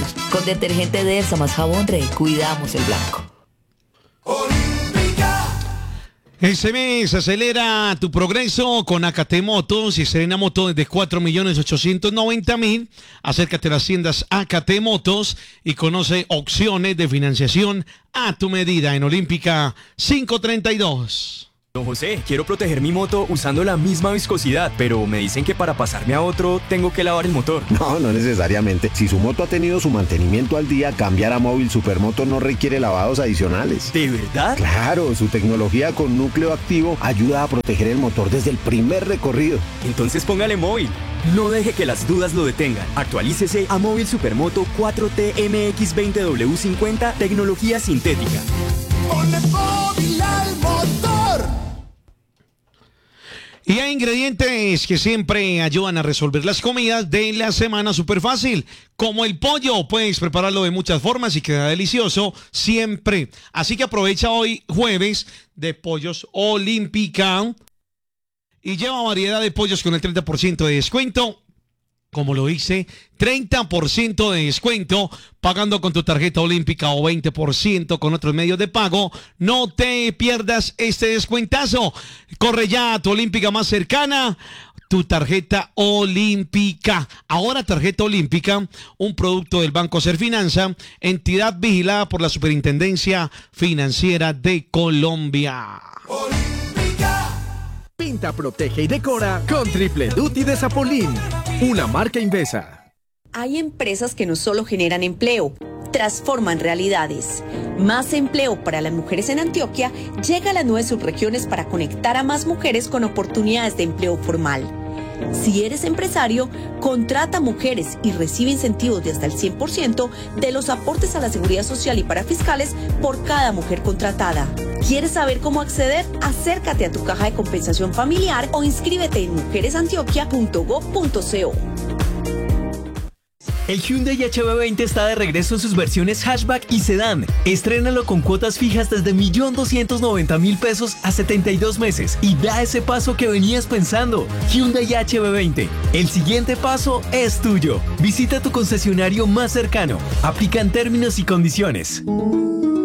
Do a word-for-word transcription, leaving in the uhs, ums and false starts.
Con detergente Delsa más jabón Rey, cuidamos el blanco. Este mes acelera tu progreso con Acate Motos y estrena moto desde cuatro millones ochocientos noventa mil. Acércate a las tiendas Acate Motos y conoce opciones de financiación a tu medida en Olímpica quinientos treinta y dos. Don José, quiero proteger mi moto usando la misma viscosidad, pero me dicen que para pasarme a otro tengo que lavar el motor. No, no necesariamente. Si su moto ha tenido su mantenimiento al día, cambiar a Móvil Supermoto no requiere lavados adicionales. ¿De verdad? Claro, su tecnología con núcleo activo ayuda a proteger el motor desde el primer recorrido. Entonces póngale Móvil. No deje que las dudas lo detengan. Actualícese a Móvil Supermoto cuatro T M X veinte W cincuenta, tecnología sintética. Ponle Móvil al motor. Y hay ingredientes que siempre ayudan a resolver las comidas de la semana súper fácil, como el pollo. Puedes prepararlo de muchas formas y queda delicioso siempre. Así que aprovecha hoy jueves de Pollos Olímpica y lleva variedad de pollos con el treinta por ciento de descuento. Como lo hice, treinta por ciento de descuento pagando con tu tarjeta olímpica o veinte por ciento con otros medios de pago. No te pierdas este descuentazo. Corre ya a tu olímpica más cercana. Tu tarjeta olímpica. Ahora tarjeta olímpica, un producto del Banco Serfinanza, entidad vigilada por la Superintendencia Financiera de Colombia. Pinta, protege y decora con Triple Duty de Zapolín, una marca Invesa. Hay empresas que no solo generan empleo, transforman realidades. Más empleo para las mujeres en Antioquia llega a las nueve subregiones para conectar a más mujeres con oportunidades de empleo formal. Si eres empresario, contrata mujeres y recibe incentivos de hasta el cien por ciento de los aportes a la seguridad social y para fiscales por cada mujer contratada. ¿Quieres saber cómo acceder? Acércate a tu caja de compensación familiar o inscríbete en mujeres antioquia punto gob punto co. El Hyundai H B veinte está de regreso en sus versiones hatchback y sedán. Estrénalo con cuotas fijas desde un millón doscientos noventa mil pesos a setenta y dos meses y da ese paso que venías pensando. Hyundai H B veinte. El siguiente paso es tuyo. Visita tu concesionario más cercano. Aplican términos y condiciones.